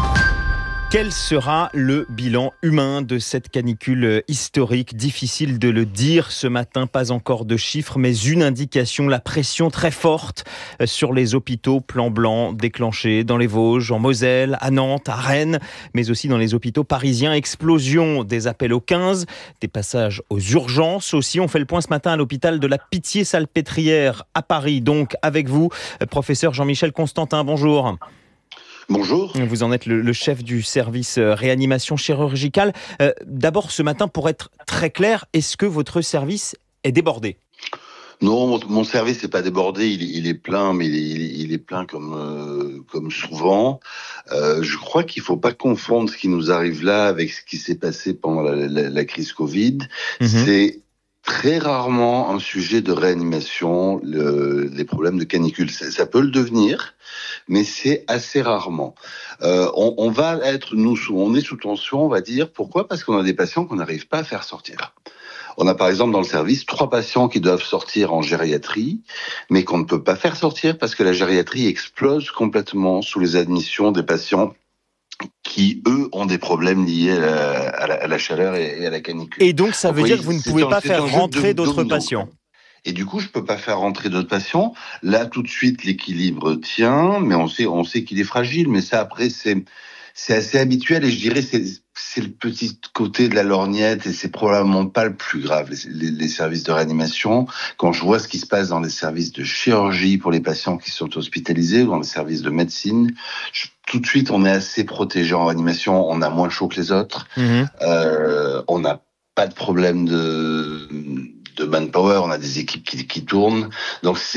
Speaker 1: Quel sera le bilan humain de cette canicule historique? Difficile de le dire ce matin, pas encore de chiffres, mais une indication, la pression très forte sur les hôpitaux. Plan blanc déclenché dans les Vosges, en Moselle, à Nantes, à Rennes, mais aussi dans les hôpitaux parisiens. Explosion des appels au quinze, des passages aux urgences aussi. On fait le point ce matin à l'hôpital de la Pitié-Salpêtrière à Paris, donc avec vous, professeur Jean-Michel Constantin. Bonjour.
Speaker 24: Bonjour.
Speaker 1: Vous en êtes le, le chef du service réanimation chirurgicale. Euh, d'abord, ce matin, pour être très clair, est-ce que votre service est débordé ?
Speaker 24: Non, mon, mon service n'est pas débordé, il, il est plein, mais il est, il est plein comme, euh, comme souvent. Euh, je crois qu'il ne faut pas confondre ce qui nous arrive là avec ce qui s'est passé pendant la, la, la crise Covid. Mmh. C'est très rarement un sujet de réanimation, le, les problèmes de canicule. Ça, ça peut le devenir, mais c'est assez rarement. Euh, on, on va être, nous, on est sous tension, on va dire. Pourquoi ? Parce qu'on a des patients qu'on n'arrive pas à faire sortir. On a par exemple dans le service trois patients qui doivent sortir en gériatrie, mais qu'on ne peut pas faire sortir parce que la gériatrie explose complètement sous les admissions des patients qui, eux, ont des problèmes liés à la, à la, à la chaleur et, et à la canicule.
Speaker 1: Et donc, ça veut dire que vous ne pouvez pas faire rentrer d'autres patients ?
Speaker 24: Et du coup, je peux pas faire rentrer d'autres patients. Là, tout de suite, l'équilibre tient, mais on sait, on sait qu'il est fragile. Mais ça, après, c'est, c'est assez habituel. Et je dirais, c'est, c'est le petit côté de la lorgnette et c'est probablement pas le plus grave. Les, les, les services de réanimation, quand je vois ce qui se passe dans les services de chirurgie pour les patients qui sont hospitalisés ou dans les services de médecine, je, tout de suite, on est assez protégé en réanimation. On a moins chaud que les autres. Mmh. Euh, on n'a pas de problème de de manpower, on a des équipes qui, qui tournent. Donc c'est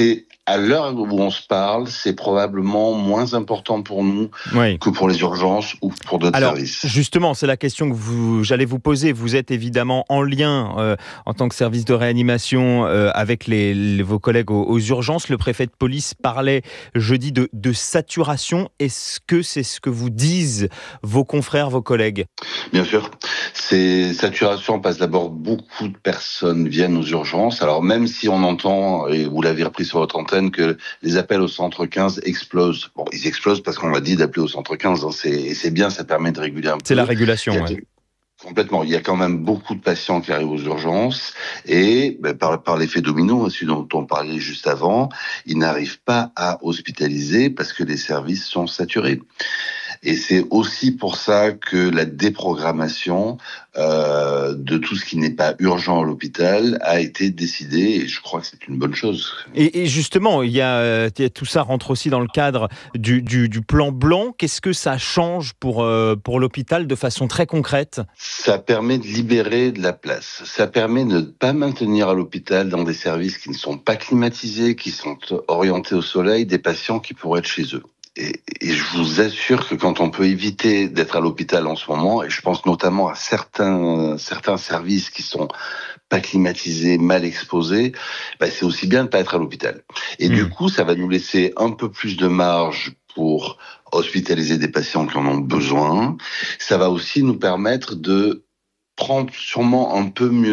Speaker 24: à l'heure où on se parle, c'est probablement moins important pour nous
Speaker 1: oui.
Speaker 24: que pour les urgences ou pour d'autres
Speaker 1: Alors,
Speaker 24: services.
Speaker 1: Justement, c'est la question que vous, j'allais vous poser. Vous êtes évidemment en lien euh, en tant que service de réanimation euh, avec les, les, vos collègues aux, aux urgences. Le préfet de police parlait jeudi de, de saturation. Est-ce que c'est ce que vous disent vos confrères, vos collègues ?
Speaker 24: Bien sûr. C'est saturation parce d'abord beaucoup de personnes viennent aux urgences. Alors même si on entend, et vous l'avez repris sur votre antenne, que les appels au centre quinze explosent. Bon, ils explosent parce qu'on m'a dit d'appeler au centre quinze. Hein. C'est, et c'est bien, ça permet de réguler un peu.
Speaker 1: C'est la régulation,
Speaker 24: oui.
Speaker 1: Ouais.
Speaker 24: Complètement. Il y a quand même beaucoup de patients qui arrivent aux urgences et ben, par, par l'effet domino, celui dont on parlait juste avant, ils n'arrivent pas à hospitaliser parce que les services sont saturés. Et c'est aussi pour ça que la déprogrammation euh, de tout ce qui n'est pas urgent à l'hôpital a été décidée, et je crois que c'est une bonne chose.
Speaker 1: Et, et justement, il y a, tout ça rentre aussi dans le cadre du, du, du plan blanc. Qu'est-ce que ça change pour, euh, pour l'hôpital de façon très concrète ?
Speaker 24: Ça permet de libérer de la place. Ça permet de ne pas maintenir à l'hôpital dans des services qui ne sont pas climatisés, qui sont orientés au soleil, des patients qui pourraient être chez eux. Et, et je vous assure que quand on peut éviter d'être à l'hôpital en ce moment, et je pense notamment à certains certains services qui sont pas climatisés, mal exposés, bah c'est aussi bien de pas être à l'hôpital. Et mmh. du coup, ça va nous laisser un peu plus de marge pour hospitaliser des patients qui en ont besoin. Ça va aussi nous permettre de prendre sûrement un peu mieux